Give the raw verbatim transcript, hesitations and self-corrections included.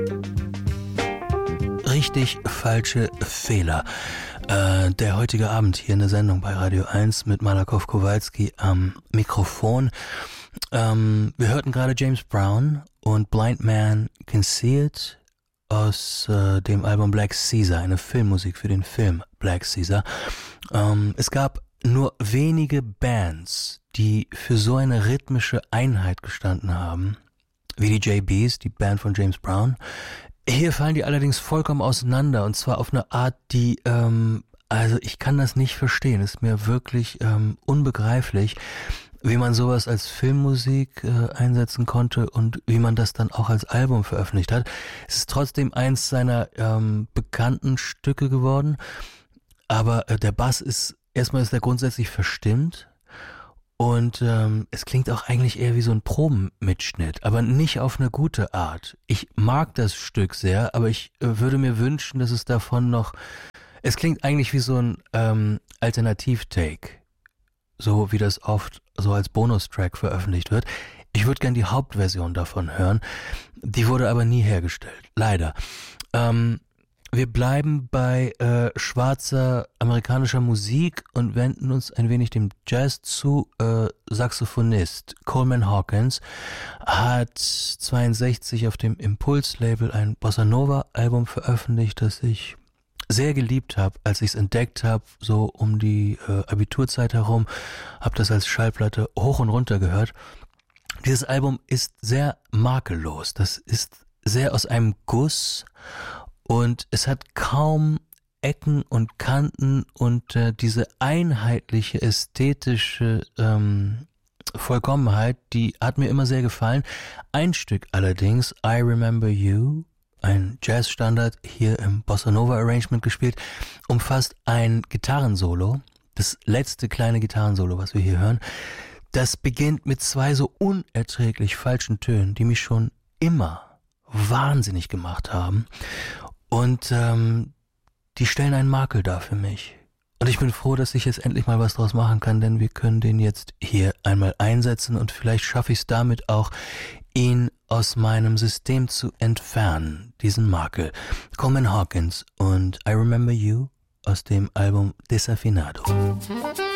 Richtig falsche Fehler. Äh, der heutige Abend hier in der Sendung bei Radio eins mit Malakoff Kowalski am Mikrofon. Ähm, wir hörten gerade James Brown und Blind Man Can See It aus äh, dem Album Black Caesar, eine Filmmusik für den Film Black Caesar. Ähm, es gab nur wenige Bands, die für so eine rhythmische Einheit gestanden haben, wie die J Bs, die Band von James Brown. Hier fallen die allerdings vollkommen auseinander, und zwar auf eine Art, die, ähm, also ich kann das nicht verstehen, ist mir wirklich ähm, unbegreiflich, wie man sowas als Filmmusik äh, einsetzen konnte und wie man das dann auch als Album veröffentlicht hat. Es ist trotzdem eins seiner ähm, bekannten Stücke geworden, aber äh, der Bass ist, erstmal ist er grundsätzlich verstimmt. Und ähm, es klingt auch eigentlich eher wie so ein Probenmitschnitt, aber nicht auf eine gute Art. Ich mag das Stück sehr, aber ich äh, würde mir wünschen, dass es davon noch... Es klingt eigentlich wie so ein ähm, Alternativ-Take, so wie das oft so als Bonustrack veröffentlicht wird. Ich würde gern die Hauptversion davon hören. Die wurde aber nie hergestellt, leider. Ähm, Wir bleiben bei äh, schwarzer amerikanischer Musik und wenden uns ein wenig dem Jazz zu. Äh, Saxophonist Coleman Hawkins hat zweiundsechzig auf dem Impulse-Label ein Bossa Nova-Album veröffentlicht, das ich sehr geliebt habe, als ich es entdeckt habe, so um die äh, Abiturzeit herum, habe das als Schallplatte hoch und runter gehört. Dieses Album ist sehr makellos, das ist sehr aus einem Guss. Und es hat kaum Ecken und Kanten und äh, diese einheitliche ästhetische ähm, Vollkommenheit, die hat mir immer sehr gefallen. Ein Stück allerdings, I Remember You, ein Jazzstandard, hier im Bossa Nova Arrangement gespielt, umfasst ein Gitarrensolo, das letzte kleine Gitarrensolo, was wir hier hören. Das beginnt mit zwei so unerträglich falschen Tönen, die mich schon immer wahnsinnig gemacht haben. Und ähm, die stellen einen Makel dar für mich. Und ich bin froh, dass ich jetzt endlich mal was draus machen kann, denn wir können den jetzt hier einmal einsetzen und vielleicht schaffe ich es damit auch, ihn aus meinem System zu entfernen, diesen Makel. Coleman Hawkins und I Remember You aus dem Album Desafinado.